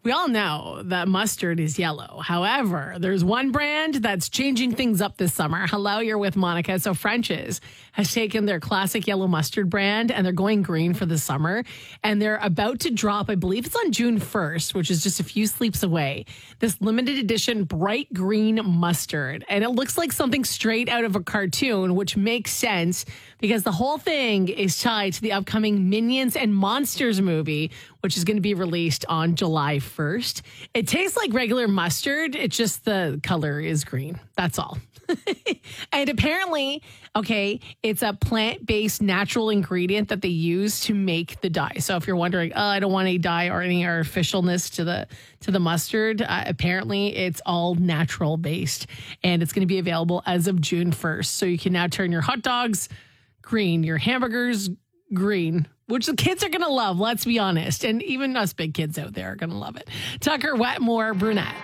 We all know that mustard is yellow. However, there's one brand that's changing things up this summer. Hello, you're with Monica. So French's has taken their classic yellow mustard brand and they're going green for the summer. And they're about to drop, I believe it's on June 1st, which is just a few sleeps away, this limited edition bright green mustard. And it looks like something straight out of a cartoon, which makes sense because the whole thing is tied to the upcoming Minions and Monsters movie, which is going to be released on July 1st. It tastes like regular mustard. It's just the color is green. That's all. And apparently, okay, it's a plant-based natural ingredient that they use to make the dye. So if you're wondering, I don't want any dye or any artificialness to the mustard, apparently it's all natural based. And it's going to be available as of June 1st. So you can now turn your hot dogs green, your hamburgers green, which the kids are going to love, let's be honest. And even us big kids out there are going to love it. Tucker Wetmore Brunette.